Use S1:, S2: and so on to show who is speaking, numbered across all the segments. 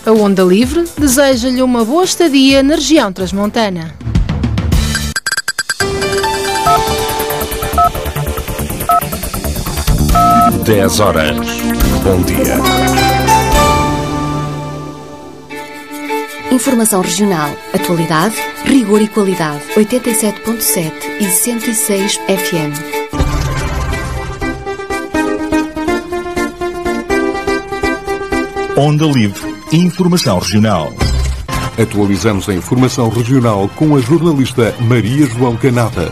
S1: A Onda Livre deseja-lhe uma boa estadia na região transmontana.
S2: Dez horas. Bom dia.
S3: Informação regional, atualidade, rigor e qualidade. 87.7 e 106 FM.
S2: Onda Livre. Informação regional.
S4: Atualizamos a informação regional com a jornalista Maria João Canadas.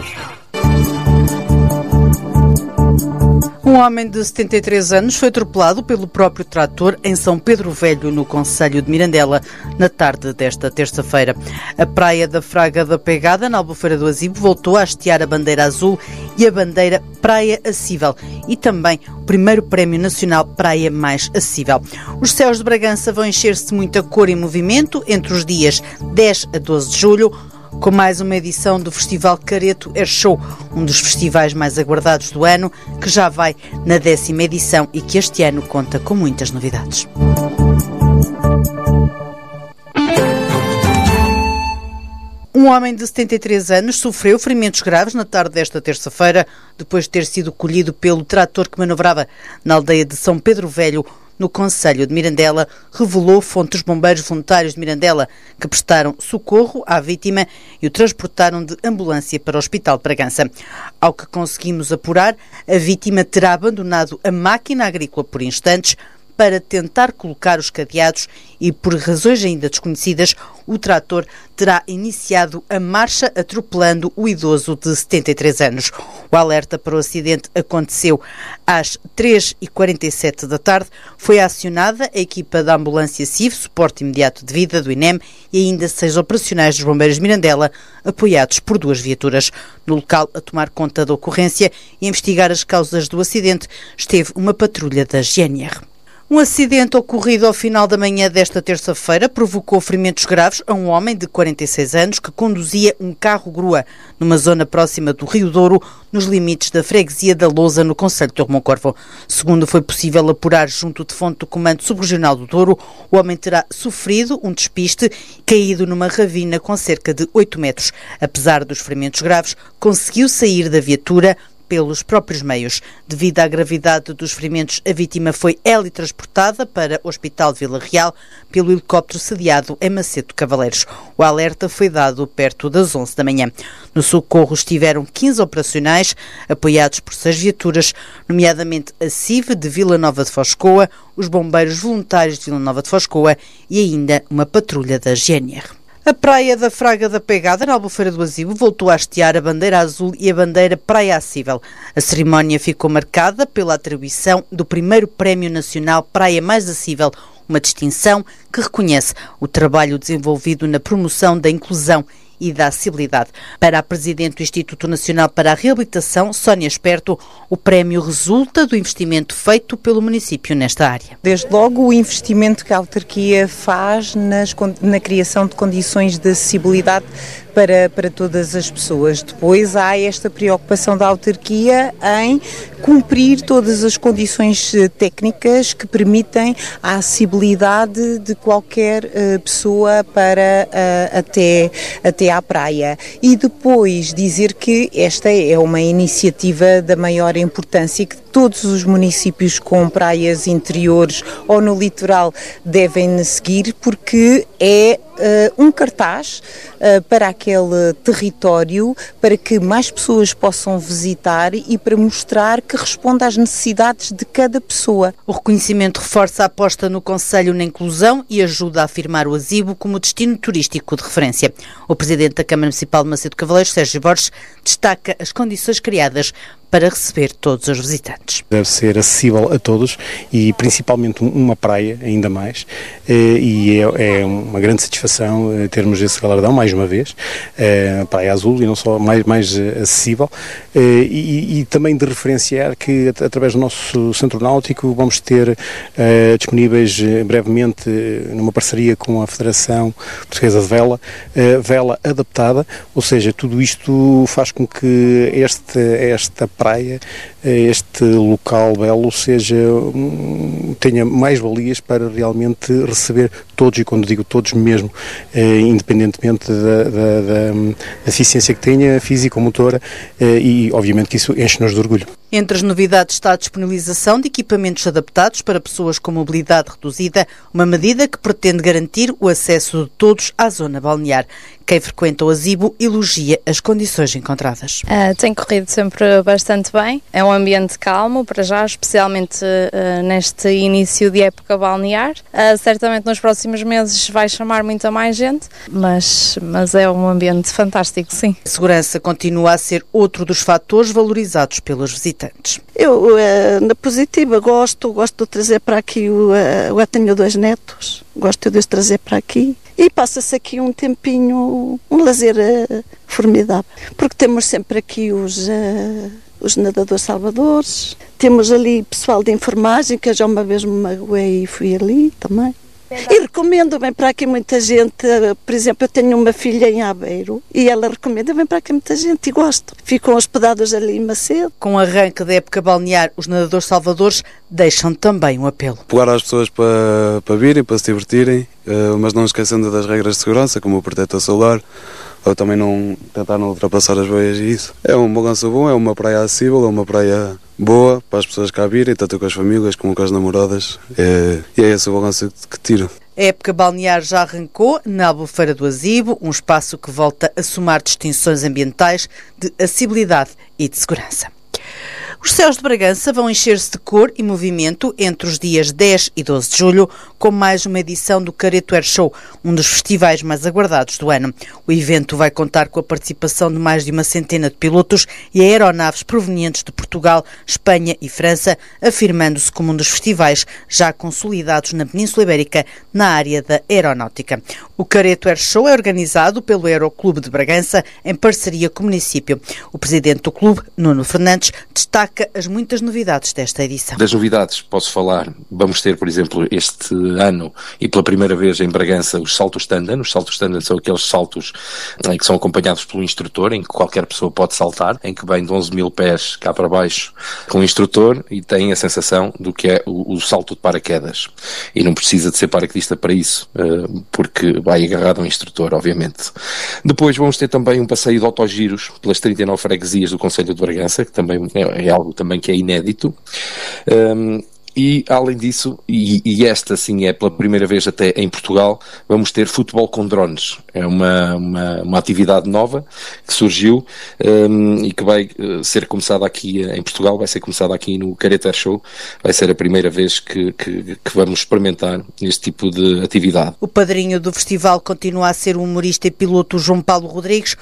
S5: Um homem de 73 anos foi atropelado pelo próprio trator em São Pedro Velho, no concelho de Mirandela, na tarde desta terça-feira. A praia da Fraga da Pegada, na Albufeira do Azibo, voltou a hastear a bandeira azul e a bandeira Praia Acessível e também o primeiro Prémio Nacional Praia Mais Acessível. Os céus de Bragança vão encher-se de muita cor e movimento entre os dias 10 a 12 de julho, com mais uma edição do Festival Careto Air Show, um dos festivais mais aguardados do ano, que já vai na 10ª edição e que este ano conta com muitas novidades. Um homem de 73 anos sofreu ferimentos graves na tarde desta terça-feira, depois de ter sido colhido pelo trator que manobrava na aldeia de São Pedro Velho, no concelho de Mirandela, revelou fonte dos bombeiros voluntários de Mirandela, que prestaram socorro à vítima e o transportaram de ambulância para o Hospital de Bragança. Ao que conseguimos apurar, a vítima terá abandonado a máquina agrícola por instantes para tentar colocar os cadeados e, por razões ainda desconhecidas, o trator terá iniciado a marcha atropelando o idoso de 73 anos. O alerta para o acidente aconteceu às 3h47 da tarde. Foi acionada a equipa da ambulância CIV, suporte imediato de vida, do INEM, e ainda 6 operacionais dos bombeiros de Mirandela, apoiados por 2 viaturas. No local, a tomar conta da ocorrência e a investigar as causas do acidente, esteve uma patrulha da GNR. Um acidente ocorrido ao final da manhã desta terça-feira provocou ferimentos graves a um homem de 46 anos que conduzia um carro-grua numa zona próxima do Rio Douro, nos limites da freguesia da Lousa, no concelho de Torre-Moncorvo. Segundo foi possível apurar junto de fonte do Comando Subregional do Douro, o homem terá sofrido um despiste, caído numa ravina com cerca de 8 metros. Apesar dos ferimentos graves, conseguiu sair da viatura pelos próprios meios. Devido à gravidade dos ferimentos, a vítima foi transportada para o Hospital de Vila Real pelo helicóptero sediado em Macedo de Cavaleiros. O alerta foi dado perto das 11 da manhã. No socorro estiveram 15 operacionais, apoiados por 6 viaturas, nomeadamente a CIV de Vila Nova de Foscoa, os bombeiros voluntários de Vila Nova de Foscoa e ainda uma patrulha da GNR. A praia da Fraga da Pegada, na Albufeira do Azibo, voltou a hastear a bandeira azul e a bandeira Praia Acessível. A cerimónia ficou marcada pela atribuição do primeiro Prémio Nacional Praia Mais Acessível, uma distinção que reconhece o trabalho desenvolvido na promoção da inclusão e da acessibilidade. Para a Presidente do Instituto Nacional para a Reabilitação, Sónia Esperto, o prémio resulta do investimento feito pelo município nesta área.
S6: Desde logo o investimento que a autarquia faz na criação de condições de acessibilidade para todas as pessoas. Depois há esta preocupação da autarquia em cumprir todas as condições técnicas que permitem a acessibilidade de qualquer pessoa para até à praia. E depois dizer que esta é uma iniciativa da maior importância que todos os municípios com praias interiores ou no litoral devem seguir, porque é um cartaz para aquele território, para que mais pessoas possam visitar e para mostrar que responde às necessidades de cada pessoa.
S5: O reconhecimento reforça a aposta no concelho na inclusão e ajuda a afirmar o Azibo como destino turístico de referência. O Presidente da Câmara Municipal de Macedo de Cavaleiros, Sérgio Borges, destaca as condições criadas para receber todos os visitantes.
S7: Deve ser acessível a todos e principalmente uma praia, ainda mais, e é uma grande satisfação termos esse galardão, mais uma vez, a Praia Azul, e não só, mais acessível, e também de referenciar que através do nosso Centro Náutico vamos ter disponíveis brevemente, numa parceria com a Federação Portuguesa de Vela adaptada, ou seja, tudo isto faz com que esta praia praia, este local belo tenha mais valias para realmente receber todos, e quando digo todos mesmo, independentemente da eficiência que tenha, física ou motora, e obviamente que isso enche-nos de orgulho.
S5: Entre as novidades está a disponibilização de equipamentos adaptados para pessoas com mobilidade reduzida, uma medida que pretende garantir o acesso de todos à zona balnear. Quem frequenta o Azibo elogia as condições encontradas.
S8: Tem corrido sempre bastante bem. É um ambiente calmo, para já, especialmente neste início de época balnear. Certamente nos próximos meses vai chamar muita mais gente, mas é um ambiente fantástico, sim.
S5: A segurança continua a ser outro dos fatores valorizados pelos visitantes.
S9: Eu, na positiva, gosto de trazer para aqui, eu tenho 2 netos, gosto de os trazer para aqui. E passa-se aqui um tempinho, um lazer formidável, porque temos sempre aqui os nadadores salvadores, temos ali pessoal de enfermagem, que eu já uma vez me magoei e fui ali também. E recomendo, vem para aqui muita gente, por exemplo, eu tenho uma filha em Aveiro e ela recomenda, vem para aqui muita gente e gosto. Ficam hospedados ali em Macedo.
S5: Com o arranque da época balnear, os nadadores salvadores deixam também um apelo.
S10: Apelar às pessoas para virem, para se divertirem, mas não esquecendo das regras de segurança, como o protetor solar, ou também tentar não ultrapassar as boias e isso. É um balanço bom, é uma praia acessível, é uma praia boa para as pessoas cá virem, tanto com as famílias como com as namoradas, e é esse o balanço que tiro.
S5: A época balnear já arrancou na Albufeira do Azibo, um espaço que volta a somar distinções ambientais de acessibilidade e de segurança. Os céus de Bragança vão encher-se de cor e movimento entre os dias 10 e 12 de julho, com mais uma edição do Careto Air Show, um dos festivais mais aguardados do ano. O evento vai contar com a participação de mais de uma centena de pilotos e aeronaves provenientes de Portugal, Espanha e França, afirmando-se como um dos festivais já consolidados na Península Ibérica na área da aeronáutica. O Careto Air Show é organizado pelo Aeroclube de Bragança em parceria com o município. O presidente do clube, Nuno Fernandes, destaca as muitas novidades desta edição.
S11: Das novidades posso falar, vamos ter, por exemplo, este ano e pela primeira vez em Bragança os saltos tandem. Os saltos tandem são aqueles saltos que são acompanhados pelo instrutor, em que qualquer pessoa pode saltar, em que vem de 11 mil pés cá para baixo com o instrutor e tem a sensação do que é o salto de paraquedas. E não precisa de ser paraquedista para isso, porque vai agarrado ao instrutor, obviamente. Depois vamos ter também um passeio de autogiros pelas 39 freguesias do Concelho de Bragança, que também é algo também que é inédito. E, além disso, e esta sim é pela primeira vez até em Portugal, vamos ter futebol com drones. É uma atividade nova que surgiu e que vai ser começada aqui em Portugal, vai ser começada aqui no Careto Air Show. Vai ser a primeira vez que vamos experimentar este tipo de atividade.
S5: O padrinho do festival continua a ser o humorista e piloto João Paulo Rodrigues.